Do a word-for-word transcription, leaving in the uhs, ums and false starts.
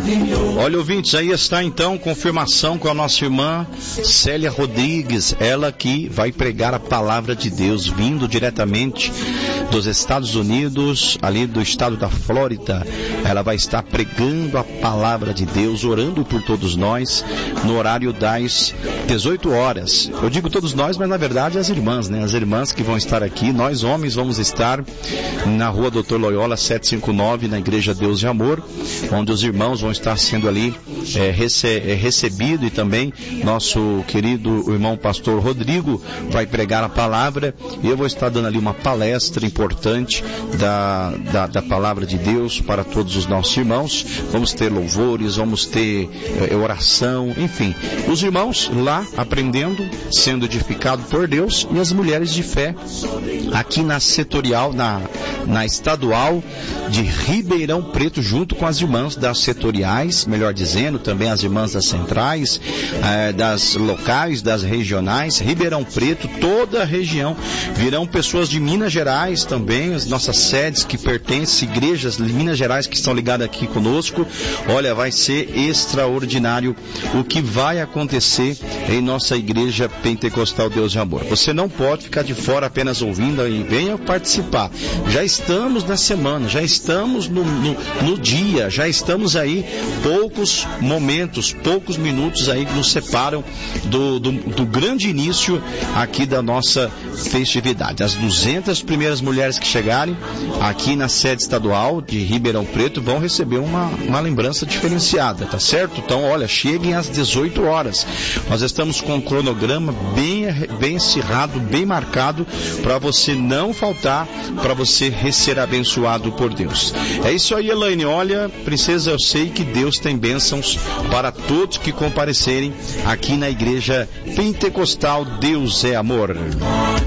Olha, ouvintes, aí está então confirmação com a nossa irmã Célia Rodrigues, ela que vai pregar a palavra de Deus, vindo diretamente dos Estados Unidos, ali do estado da Flórida. Ela vai estar pregando a palavra de Deus, orando por todos nós, no horário das dezoito horas. Eu digo todos nós, mas na verdade as irmãs, né? As irmãs que vão estar aqui, nós homens vamos estar na rua doutor Loyola setecentos e cinquenta e nove, na Igreja Deus de Amor, onde os irmãos vão estar sendo ali é, rece é, recebido, e também nosso querido irmão pastor Rodrigo vai pregar a palavra, e eu vou estar dando ali uma palestra importante da, da, da palavra de Deus para todos os nossos irmãos. Vamos ter louvores, vamos ter é, oração, enfim, os irmãos lá aprendendo, sendo edificados por Deus, e as mulheres de fé aqui na setorial, na, na estadual de Ribeirão Preto, junto com as irmãs das setoriais, melhor dizendo, também as irmãs das centrais, eh, das locais, das regionais, Ribeirão Preto, toda a região. Virão pessoas de Minas Gerais também, as nossas sedes que pertencem, igrejas de Minas Gerais que estão ligadas aqui conosco. Olha, vai ser extraordinário o que vai acontecer em nossa igreja pentecostal Deus de Amor. Você não pode ficar de fora apenas ouvindo, e venha participar. Já estamos na semana, já estamos no, no, no dia, já estamos aí, poucos momentos, poucos minutos aí que nos separam do, do, do grande início aqui da nossa festividade. As duzentas primeiras mulheres que chegarem aqui na sede estadual de Ribeirão Preto vão receber uma, uma lembrança diferenciada, tá certo? Então, olha, cheguem às dezoito horas. Nós estamos com um cronograma bem, bem acirrado, bem marcado, para você não faltar, para você ser abençoado por Deus. É isso aí, Elaine. Olha, princesa, eu sei que Deus tem bênçãos para todos que comparecerem aqui na igreja pentecostal Deus é Amor.